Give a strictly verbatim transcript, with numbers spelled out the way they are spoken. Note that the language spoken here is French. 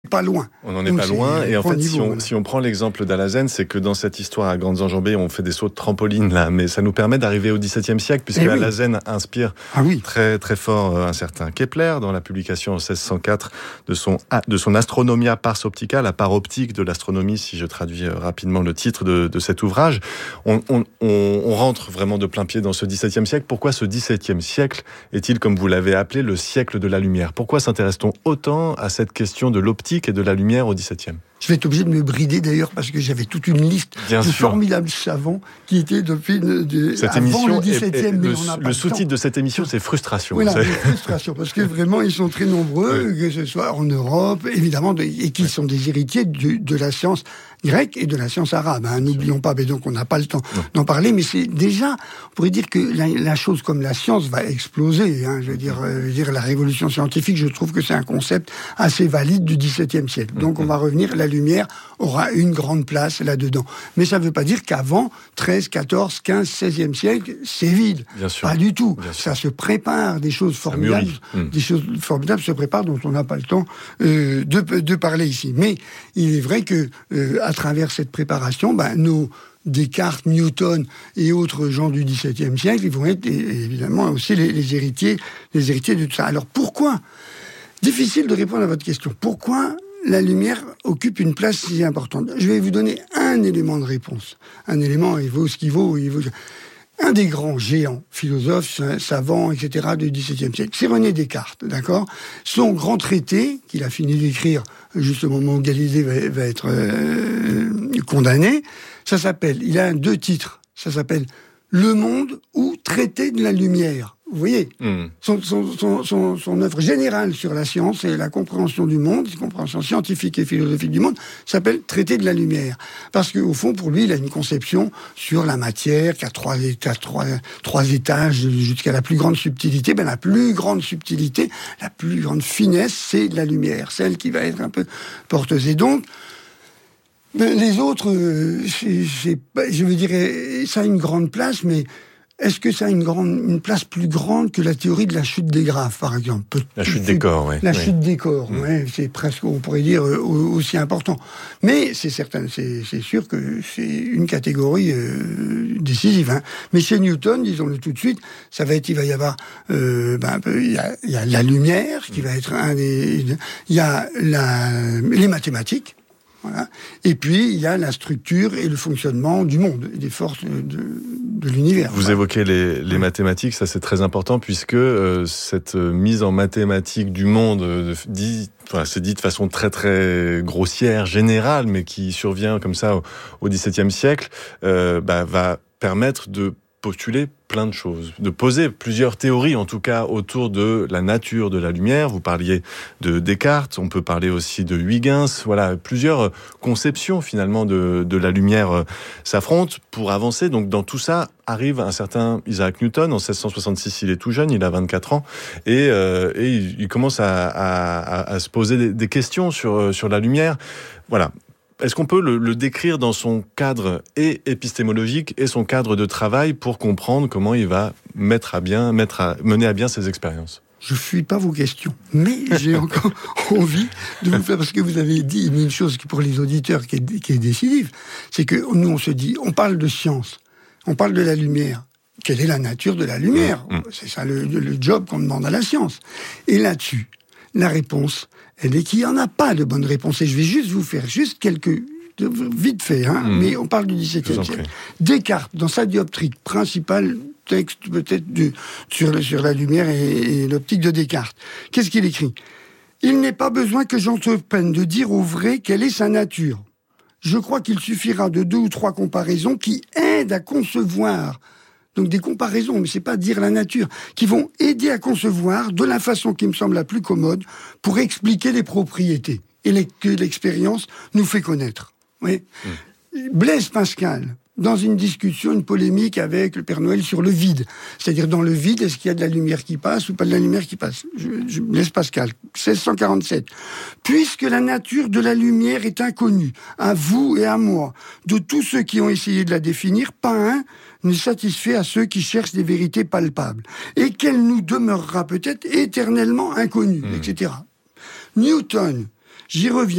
pas loin. On n'en est Donc pas loin. Et en fait, niveau, si, on, voilà. si on prend l'exemple d'Alazen, c'est que dans cette histoire à grandes enjambées, on fait des sauts de trampoline, là, mais ça nous permet d'arriver au dix-septième siècle, puisque oui. Alazen inspire ah oui. très, très fort un certain Kepler dans la publication en seize cent quatre de son, de son Astronomia pars optica, la part optique de l'astronomie, si je traduis rapidement le titre de, de cet ouvrage. On, on, on, on rentre vraiment de plein pied dans ce dix-septième siècle. Pourquoi ce dix-septième siècle est-il, comme vous l'avez appelé, le siècle de la lumière ? Pourquoi s'intéresse-t-on autant à cette question de l'optique et de la lumière au dix-septième? Je vais être obligé de me brider d'ailleurs parce que j'avais toute une liste Bien de sûr. formidables savants qui étaient depuis de, de, cette avant émission le dix-septième. Est, est, le, le, le sous-titre de cette émission, c'est frustration. Voilà, c'est frustration parce que vraiment ils sont très nombreux, oui. que ce soit en Europe, évidemment, de, et qui oui. sont des héritiers de, de la science grecque et de la science arabe. Hein, n'oublions pas, mais donc on n'a pas le temps oui. d'en parler. Mais c'est déjà, on pourrait dire que la, la chose comme la science va exploser. Hein, je veux dire, euh, je veux dire, la révolution scientifique, je trouve que c'est un concept assez valide du dix-septième siècle. Donc on va revenir, la lumière aura une grande place là-dedans. Mais ça ne veut pas dire qu'avant, treize, quatorze, quinze, seizième siècle, c'est vide. Bien sûr. Pas du tout. Bien ça sûr. se prépare, des choses formidables, mmh. des choses formidables se préparent dont on n'a pas le temps euh, de, de parler ici. Mais il est vrai que euh, à travers cette préparation, ben, nos Descartes, Newton et autres gens du dix-septième siècle, ils vont être évidemment aussi les, les héritiers, les héritiers de tout ça. Alors pourquoi ? Difficile de répondre à votre question. Pourquoi la lumière occupe une place si importante? Je vais vous donner un élément de réponse. Un élément, il vaut ce qu'il vaut. Il vaut... Un des grands géants, philosophes, savants, et cetera du dix-septième siècle, c'est René Descartes, d'accord ? Son grand traité, qu'il a fini d'écrire juste au moment où Galilée va, va être euh, condamné, ça s'appelle, il a deux titres, ça s'appelle « Le monde » ou « Traité de la lumière ». Vous voyez, mmh. son, son, son, son, son œuvre générale sur la science et la compréhension du monde, la compréhension scientifique et philosophique du monde, s'appelle Traité de la lumière. Parce qu'au fond, pour lui, il a une conception sur la matière qui a trois, états, trois, trois étages jusqu'à la plus grande subtilité. Ben, la plus grande subtilité, la plus grande finesse, c'est la lumière, celle qui va être un peu porteuse. Et donc, les autres, c'est, c'est, je veux dire, ça a une grande place, mais est-ce que ça a une, grande, une place plus grande que la théorie de la chute des graphes, par exemple? Peut- La chute des corps, oui. La oui. chute des corps, mmh. ouais, c'est presque, on pourrait dire, euh, aussi important. Mais c'est certain, c'est, c'est sûr que c'est une catégorie euh, décisive. Hein. Mais chez Newton, disons-le tout de suite, ça va être, il va y avoir, euh, ben, il y a, il y a la lumière qui mmh. va être un des, il y a la, les mathématiques. Voilà. Et puis, il y a la structure et le fonctionnement du monde, des forces de, de l'univers. Vous voilà. évoquez les, les oui. mathématiques, ça c'est très important, puisque euh, cette mise en mathématiques du monde, euh, dit, enfin, c'est dit de façon très très grossière, générale, mais qui survient comme ça au, au dix-septième siècle, euh, bah, va permettre de postuler plein de choses, de poser plusieurs théories, en tout cas, autour de la nature de la lumière. Vous parliez de Descartes, on peut parler aussi de Huygens. Voilà, plusieurs conceptions, finalement, de, de la lumière euh, s'affrontent pour avancer. Donc, dans tout ça, arrive un certain Isaac Newton. En seize cent soixante-six, il est tout jeune, il a vingt-quatre ans. Et, euh, et il, il commence à, à, à, à se poser des, des questions sur, sur la lumière. Voilà. Est-ce qu'on peut le, le décrire dans son cadre et épistémologique et son cadre de travail pour comprendre comment il va mettre à bien, mettre à, mener à bien ses expériences? Je ne fuis pas vos questions, mais j'ai encore envie de vous faire, parce que vous avez dit une chose qui pour les auditeurs qui est, qui est décisive, c'est que nous on se dit, on parle de science, on parle de la lumière. Quelle est la nature de la lumière? mmh. C'est ça le, le job qu'on demande à la science. Et là-dessus, la réponse, elle est qu'il n'y en a pas de bonne réponse. Et je vais juste vous faire juste quelques, vite fait, hein, mmh. mais on parle du dix-septième siècle. Descartes, dans sa dioptrique principale, texte peut-être de, sur, sur la lumière et, et l'optique de Descartes, qu'est-ce qu'il écrit? Il n'est pas besoin que j'entreprenne de dire au vrai quelle est sa nature. Je crois qu'il suffira de deux ou trois comparaisons qui aident à concevoir. Donc des comparaisons, mais c'est pas dire la nature, qui vont aider à concevoir de la façon qui me semble la plus commode pour expliquer les propriétés et les, que l'expérience nous fait connaître. Oui. Mmh. Blaise Pascal, dans une discussion, une polémique avec le Père Noël sur le vide, c'est-à-dire dans le vide, est-ce qu'il y a de la lumière qui passe ou pas de la lumière qui passe? je, je, Blaise Pascal, seize cent quarante-sept. Puisque la nature de la lumière est inconnue, à vous et à moi, de tous ceux qui ont essayé de la définir, pas un ne satisfait à ceux qui cherchent des vérités palpables, et qu'elle nous demeurera peut-être éternellement inconnue, mmh. et cetera. Newton, J'y reviens.